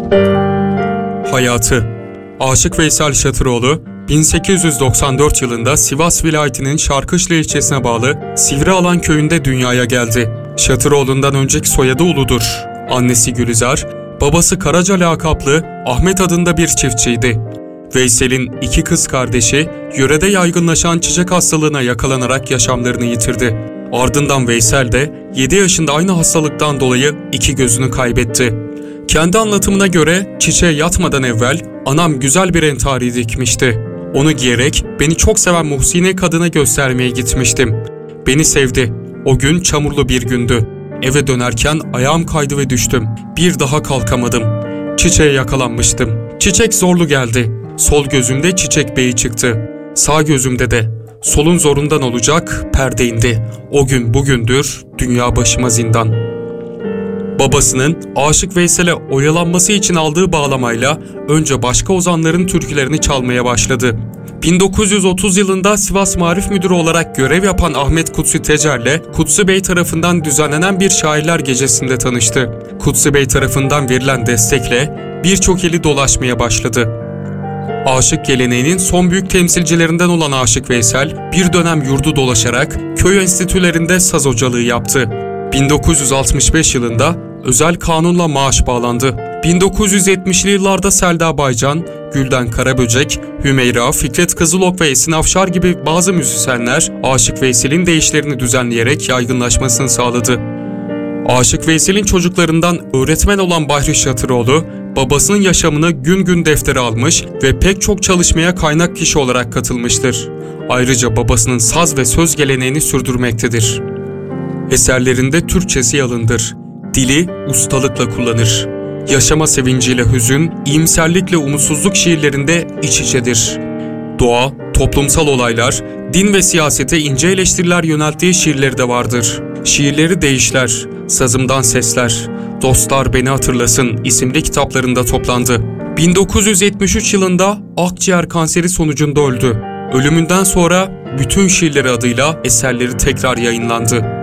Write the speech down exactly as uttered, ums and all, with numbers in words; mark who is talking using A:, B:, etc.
A: Hayatı. Aşık Veysel Şatıroğlu, bin sekiz yüz doksan dört yılında Sivas vilayetinin Şarkışla ilçesine bağlı Sivrialan köyünde dünyaya geldi. Şatıroğlu'ndan önceki soyadı Ulu'dur. Annesi Gülizar, babası Karaca lakaplı Ahmet adında bir çiftçiydi. Veysel'in iki kız kardeşi, yörede yaygınlaşan çiçek hastalığına yakalanarak yaşamlarını yitirdi. Ardından Veysel de yedi yaşında aynı hastalıktan dolayı iki gözünü kaybetti. Kendi anlatımına göre çiçeğe yatmadan evvel anam güzel bir entari dikmişti. Onu giyerek beni çok seven Muhsine kadına göstermeye gitmiştim. Beni sevdi. O gün çamurlu bir gündü. Eve dönerken ayağım kaydı ve düştüm. Bir daha kalkamadım. Çiçeğe yakalanmıştım. Çiçek zorlu geldi. Sol gözümde çiçek beyi çıktı. Sağ gözümde de. Solun zorundan olacak perde indi. O gün bugündür dünya başıma zindan. Babasının Aşık Veysel'e oyalanması için aldığı bağlamayla önce başka ozanların türkülerini çalmaya başladı. bin dokuz yüz otuz yılında Sivas Marif Müdürü olarak görev yapan Ahmet Kutsi Tecer'le Kutsi Bey tarafından düzenlenen bir şairler gecesinde tanıştı. Kutsi Bey tarafından verilen destekle birçok ili dolaşmaya başladı. Aşık geleneğinin son büyük temsilcilerinden olan Aşık Veysel bir dönem yurdu dolaşarak köy enstitülerinde saz hocalığı yaptı. bin dokuz yüz altmış beş yılında özel kanunla maaş bağlandı. bin dokuz yüz yetmişli yıllarda Selda Baycan, Gülden Karaböcek, Hümeyra, Fikret Kızılok ve Esin Afşar gibi bazı müzisyenler Aşık Veysel'in deyişlerini düzenleyerek yaygınlaşmasını sağladı. Aşık Veysel'in çocuklarından öğretmen olan Bahri Şatıroğlu, babasının yaşamını gün gün deftere almış ve pek çok çalışmaya kaynak kişi olarak katılmıştır. Ayrıca babasının saz ve söz geleneğini sürdürmektedir. Eserlerinde Türkçesi yalındır. Dili ustalıkla kullanır. Yaşama sevinciyle hüzün, iyimserlikle umutsuzluk şiirlerinde iç içedir. Doğa, toplumsal olaylar, din ve siyasete ince eleştiriler yönelttiği şiirleri de vardır. Şiirleri Deyişler, Sazımdan Sesler, Dostlar Beni Hatırlasın isimli kitaplarında toplandı. bin dokuz yüz yetmiş üç yılında akciğer kanseri sonucunda öldü. Ölümünden sonra bütün şiirleri adıyla eserleri tekrar yayınlandı.